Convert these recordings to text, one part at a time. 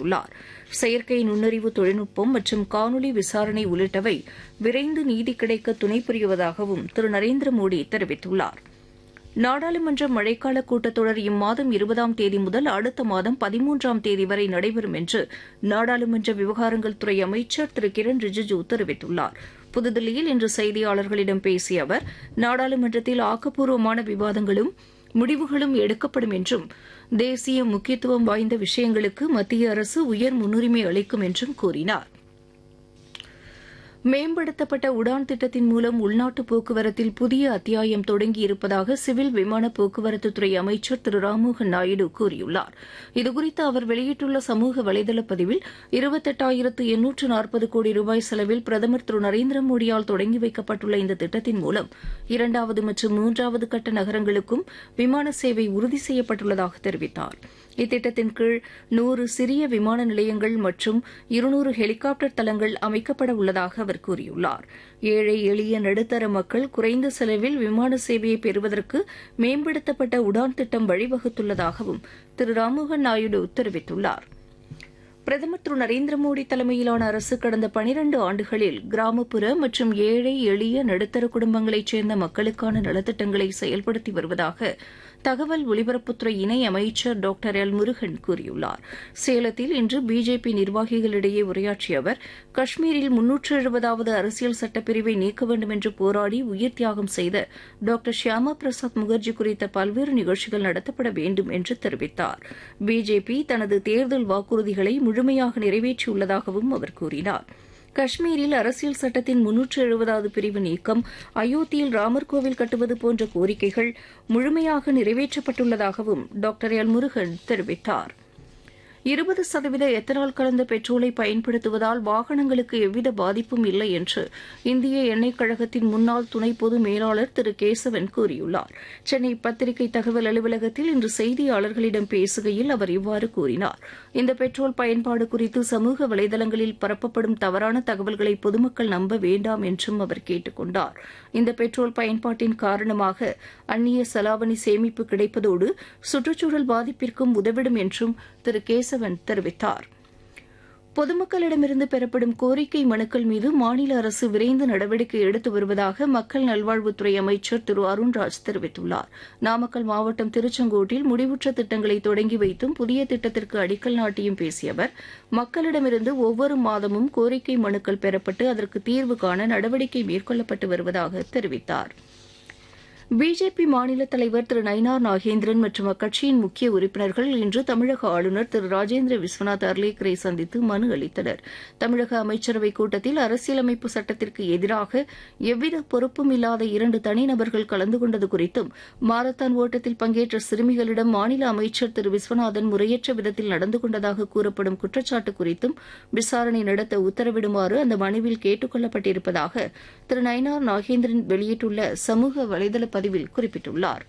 தெரிவித்துள்ளார். செயற்கை நுண்ணறிவு தொழில்நுட்பம் மற்றும் காணொலி விசாரணை உள்ளிட்டவை விரைந்து நீதி கிடைக்க துணை புரிவதாகவும் திரு நரேந்திர மோடி தெரிவித்துள்ளார். நாடாளுமன்ற மழைக்கால கூட்டத்தொடர் இம்மாதம் 20ஆம் தேதி முதல் அடுத்த மாதம் 13ஆம் தேதி வரை நடைபெறும் என்று நாடாளுமன்ற விவகாரங்கள் துறை அமைச்சர் திரு கிரண் ரிஜிஜூ தெரிவித்துள்ளார். புதுதில்லியில் இன்று செய்தியாளர்களிடம் பேசிய அவர் நாடாளுமன்றத்தில் ஆக்கப்பூர்வமான விவாதங்களும் முடிவுகளும் எடுக்கப்படும் என்றும் தேசிய முக்கியத்துவம் வாய்ந்த விஷயங்களுக்கு மத்திய அரசு உயர் முன்னுரிமை அளிக்கும் என்றும் கூறினார். மேம்படுத்தப்பட்ட உடான் திட்டத்தின் மூலம் உள்நாட்டு போக்குவரத்தில் புதிய அத்தியாயம் தொடங்கியிருப்பதாக சிவில் விமான போக்குவரத்துத்துறை அமைச்சர் திரு ராம்மோகன் நாயுடு கூறியுள்ளார். இதுகுறித்து அவர் வெளியிட்டுள்ள சமூக வலைதள பதிவில் 28,840 கோடி ரூபாய் செலவில் பிரதமர் திரு நரேந்திர மோடியால் தொடங்கி வைக்கப்பட்டுள்ள இந்த திட்டத்தின் மூலம் 2வது மற்றும் 3வது கட்ட நகரங்களுக்கும் விமான சேவை உறுதி செய்யப்பட்டுள்ளதாக தெரிவித்தார். இத்திட்டத்தின் கீழ் 100 சிறிய விமான நிலையங்கள் மற்றும் 200 ஹெலிகாப்டர் தளங்கள் அமைக்கப்பட உள்ளதாக அவர் கூறியுள்ளார். ஏழை எளிய நடுத்தர மக்கள் குறைந்த செலவில் விமான சேவையை பெறுவதற்கு மேம்படுத்தப்பட்ட உடான் திட்டம் வழிவகுத்துள்ளதாகவும் திரு ராம்மோகன் நாயுடு தெரிவித்துள்ளார். பிரதமர் திரு நரேந்திர மோடி தலைமையிலான அரசு கடந்த 12 ஆண்டுகளில் கிராமப்புற மற்றும் ஏழை எளிய நடுத்தர குடும்பங்களைச் சேர்ந்த மக்களுக்கான நலத்திட்டங்களை செயல்படுத்தி வருவதாக தகவல் ஒலிபரப்புத்துறை இணை அமைச்சர் டாக்டர் எல் முருகன் கூறியுள்ளார். சேலத்தில் இன்று பிஜேபி நிர்வாகிகளிடையே உரையாற்றிய அவர் காஷ்மீரில் 370வது அரசியல் சட்டப்பிரிவை நீக்க வேண்டும் என்று போராடி உயிர் தியாகம் செய்த டாக்டர் ஷியாமா பிரசாத் முகர்ஜி குறித்த பல்வேறு நிகழ்ச்சிகள் நடத்தப்பட வேண்டும் என்று தெரிவித்தார். பிஜேபி தனது தேர்தல் வாக்குறுதிகளை முழுமையாக நிறைவேற்றியுள்ளதாகவும் அவர் கூறினார். காஷ்மீரில் அரசியல் சட்டத்தின் 370வது பிரிவு நீக்கம், அயோத்தியில் ராமர் கோவில் கட்டுவது போன்ற கோரிக்கைகள் முழுமையாக நிறைவேற்றப்பட்டுள்ளதாகவும் டாக்டர் எல் முருகன் தெரிவித்தார். 20% எத்தனால் கலந்த பெட்ரோலை பயன்படுத்துவதால் வாகனங்களுக்கு எவ்வித பாதிப்பும் இல்லை என்று இந்திய எண்ணெய் கழகத்தின் முன்னாள் துணை பொது மேலாளர் திரு கேசவன் கூறியுள்ளார். சென்னை பத்திரிகை தகவல் அலுவலகத்தில் இன்று செய்தியாளர்களிடம் பேசுகையில் அவர் இவ்வாறு கூறினார். இந்த பெட்ரோல் பயன்பாடு குறித்து சமூக வலைதளங்களில் பரப்பப்படும் தவறான தகவல்களை பொதுமக்கள் நம்ப வேண்டாம் என்றும் அவர் கேட்டுக் கொண்டார். இந்த பெட்ரோல் பயன்பாட்டின் காரணமாக அந்நிய செலாவணி சேமிப்பு கிடைப்பதோடு சுற்றுச்சூழல் பாதிப்பிற்கும் உதவிடும் என்றும் திரு கேசவன் தெரிவித்தார். பொதுமக்களிடமிருந்து பெறப்படும் கோரிக்கை மனுக்கள் மீது மாநில அரசு விரைந்து நடவடிக்கை எடுத்து வருவதாக மக்கள் நல்வாழ்வுத்துறை அமைச்சர் திரு அருண்ராஜ் தெரிவித்துள்ளார். நாமக்கல் மாவட்டம் திருச்செங்கோட்டில் முடிவுற்ற திட்டங்களை தொடங்கி வைத்தும் புதிய திட்டத்திற்கு அடிக்கல் நாட்டியும் பேசிய அவர் மக்களிடமிருந்து ஒவ்வொரு மாதமும் கோரிக்கை மனுக்கள் பெறப்பட்டு அதற்கு தீர்வு காண நடவடிக்கை மேற்கொள்ளப்பட்டு வருவதாக தெரிவித்தார். பிஜேபி மாநில தலைவர் திரு நயினார் நாகேந்திரன் மற்றும் அக்கட்சியின் முக்கிய உறுப்பினர்கள் இன்று தமிழக ஆளுநர் திரு ராஜேந்திர விஸ்வநாத் அர்லேக்கரை சந்தித்து மனு அளித்தனர். தமிழக அமைச்சரவைக் கூட்டத்தில் அரசியலமைப்பு சட்டத்திற்கு எதிராக எவ்வித பொறுப்பும் இல்லாத 2 தனிநபர்கள் கலந்து கொண்டது குறித்தும் மாரத்தான் ஓட்டத்தில் பங்கேற்ற சிறுமிகளிடம் மாநில அமைச்சர் திரு விஸ்வநாதன் முறையற்ற விதத்தில் நடந்து கொண்டதாக கூறப்படும் குற்றச்சாட்டு குறித்தும் விசாரணை நடத்த உத்தரவிடுமாறு அந்த மனுவில் கேட்டுக் கொள்ளப்பட்டிருப்பதாக திரு நயினார் நாகேந்திரன் வெளியிட்டுள்ள சமூக வலைதள பதிவில் குறிப்பிட்டுள்ளார்.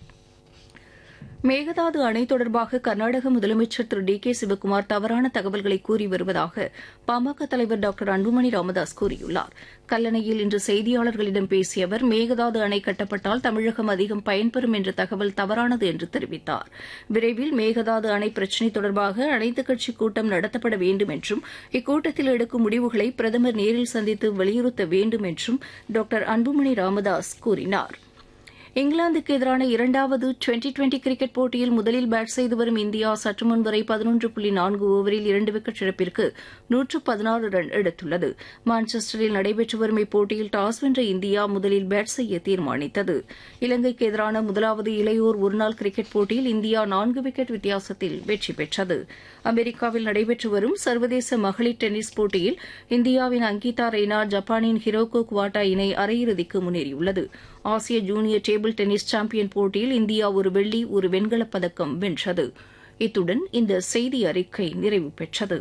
மேகதாது அணை தொடர்பாக கர்நாடக முதலமைச்சர் திரு டி கே சிவக்குமார் தவறான தகவல்களை கூறி வருவதாக பாமக தலைவர் டாக்டர் அன்புமணி ராமதாஸ் கூறியுள்ளார். கல்லணையில் இன்று செய்தியாளர்களிடம் பேசிய அவர் மேகதாது அணை கட்டப்பட்டால் தமிழகம் அதிகம் பயன்பெறும் என்ற தகவல் தவறானது என்று தெரிவித்தார். விரைவில் மேகதாது அணை பிரச்சினை தொடர்பாக அனைத்துக் கட்சி கூட்டம் நடத்தப்பட வேண்டும் என்றும் இக்கூட்டத்தில் எடுக்கும் முடிவுகளை பிரதமர் நேரில் சந்தித்து வலியுறுத்த வேண்டும் என்றும் டாக்டர் அன்புமணி ராமதாஸ் கூறினார். இங்கிலாந்துக்கு எதிரான 2வது டுவெண்டி கிரிக்கெட் போட்டியில் முதலில் பேட் செய்து வரும் இந்தியா சற்று முன் வரை 11.4 ஓவரில் 2 விக்கெட் இழப்பிற்கு 116 ரன் எடுத்துள்ளது. மான்செஸ்டரில் நடைபெற்று வரும் இப்போட்டியில் டாஸ் வென்ற இந்தியா முதலில் பேட் செய்ய தீர்மானித்தது. இலங்கைக்கு எதிரான முதலாவது இளையோர் ஒருநாள் கிரிக்கெட் போட்டியில் இந்தியா 4 விக்கெட் வித்தியாசத்தில் வெற்றி பெற்றது. அமெரிக்காவில் நடைபெற்று வரும் சர்வதேச மகளிர் டென்னிஸ் போட்டியில் இந்தியாவின் அங்கிதா ரெய்னா ஜப்பானின் ஹிரோகோ குவாட்டா இணை அரையிறுதிக்கு முன்னேறியுள்ளது. ஆசிய ஜூனியர் டேபிள் டென்னிஸ் சாம்பியன் போட்டியில் இந்தியா ஒரு வெள்ளி ஒரு வெண்கலப் பதக்கம் வென்றது. இத்துடன் இந்த செய்தி அறிக்கை நிறைவு பெற்றது.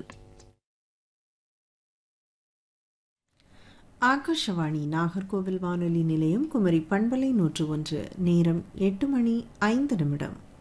ஆகாஷவாணி நாகர்கோவில் வானொலி நிலையம் குமரி பண்பலை 101 நேரம் 8:05